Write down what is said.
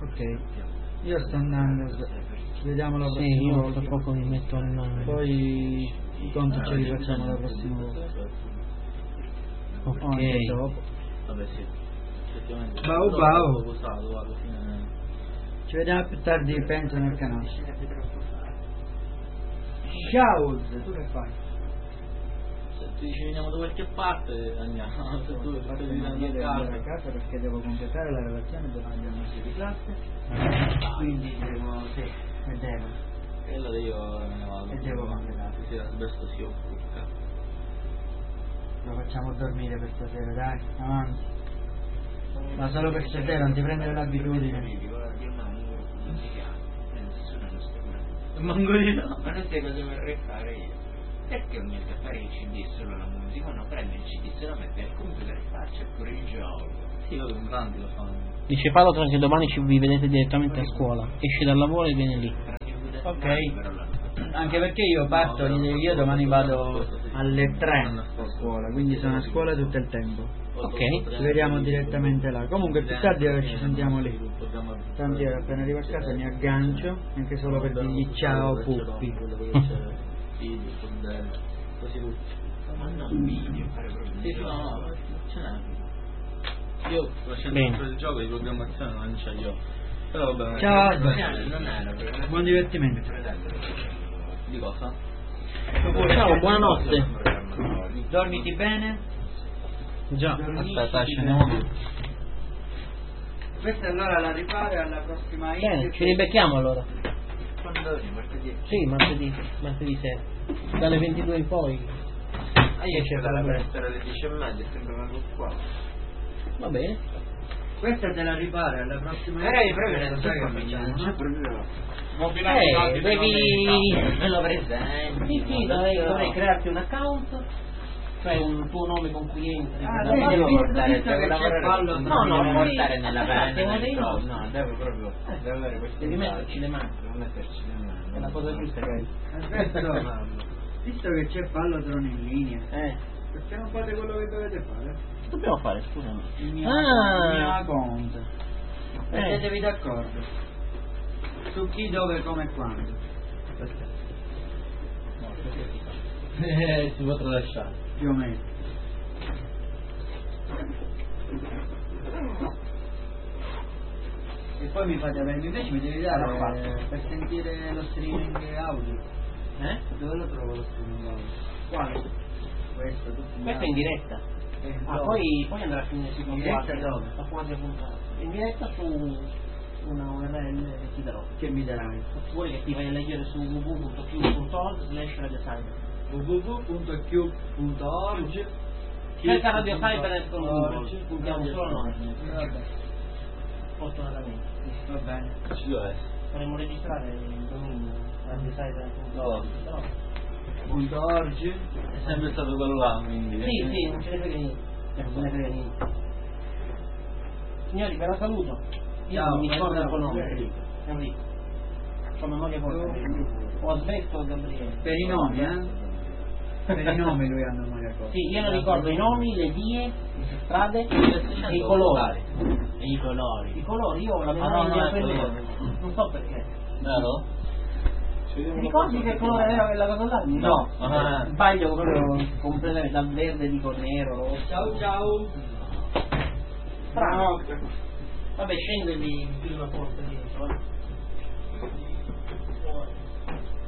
Ok, io sto andando, ci vediamo la prossima Sì, io volta. tra poco mi metto al nome. Poi i conti ce li facciamo la prossima volta. Ok. O anche dopo. Vabbè sì, effettivamente. Bau bau. Usato alla fine. Ci vediamo più tardi, penso, nel canale. Ciao, tu che fai? Se tu dici veniamo da qualche parte andiamo. Se tu Infatti stai io andando devo a andare a casa. casa perché devo completare la relazione dove abbiamo messo di classe. Quindi devo, sì, e devo. E allora io me ne vado. E devo completare. Sì, asbesto si occupa. Lo facciamo dormire per stasera, dai, avanti. Ma solo per stasera, non ti prendere l'abitudine. Mangolino. Ma non sai cosa vorrei fare io? Perché non metto a fare il CD solo la musica? Uno prende il CD, se lo mette al computer e faccia pure il gioco. Sì, vedo in tanti lo fanno. Dice Palatron che domani vi vedete direttamente a scuola. Esce dal lavoro e viene lì. Ok, anche perché io parto, io domani vado alle 3 a scuola, quindi sono a scuola tutto il tempo. Ok. Ci vediamo direttamente là. Comunque più tardi ci sentiamo lì. Tanti io appena arrivo a casa mi aggancio, anche solo per dirgli ciao puppi. Video, fondello, così tutti. Ma non video, fare proprio Sì, sì, no, ce n'è. Io facendo il gioco di programmazione non ce l'ho. Però vabbè. Ciao non Alba, era buon divertimento. Di cosa? Ciao, buonanotte. Dormiti bene? Già. Aspetta, scendiamo. Questa allora la ripare alla prossima Bene, ci ribecchiamo allora. quando martedì? Sì, martedì sera. Dalle 22 in poi. Io c'era la prestare alle 10:30, sembra una qua. Va bene. Questa te la ripare alla prossima Io proprio non so sai che come facciamo, non c'è no? proprio. Devi. Me lo presenti. Sì, dovrei crearti un account, cioè un tuo nome con cui entri. Ah, Devo visto portare, che devo c'è lavorare. fallo, no, devo poi- portare nella Siamo penna. dei nostri. No, devo proprio. Devo avere questo. Devi metterci le mani. Devo metterci le mani. È la cosa giusta che hai. Aspetta, visto che c'è Pallotron in linea, perché non fate quello che dovete fare? Che dobbiamo fare, scusami? Il mio Ah. account. Mettetevi d'accordo su chi, dove, come e quando. Si può tralasciare. Più o meno. E poi mi fate avere, invece mi devi dare per sentire lo streaming audio. Dove lo trovo lo streaming audio? Quale? Questo, tutto Questo è in diretta. Poi andrà a finire su In diretta dove? la quadra puntata. In diretta su una URL che ti darò. Che mi darai? Oppure che ti vai a leggere su www.cube.org/radiocyber. www.cube.org. Cerca Radio Cyber con Google, puntiamo solo noi. Vabbè, Fortunatamente. va bene. Ci deve essere. Faremo registrare il dominio Radio Cyber. .org. È sempre stato quello là, quindi. Sì, non ce ne frega niente. Non ce ne frega niente. Signori, ve la saluto. Io Ciao, non mi ricordo il ciao. nome. Enrico. C'ho memoria forte. O Asbesto o Gabriele. Per i nomi, Per i nomi lui ha memoria corta. Sì, io non ricordo i nomi, le vie, le strade e i colori. I colori. I colori, io ho la memoria di quello. Non so perché. Vero? Ti ricordi che colore era quella cosa là? No. Ah. Sbaglio proprio completamente, dal verde dico nero, rosso. Ciao ciao. Strano. Vabbè, scendo e vi chiudo la porta dietro.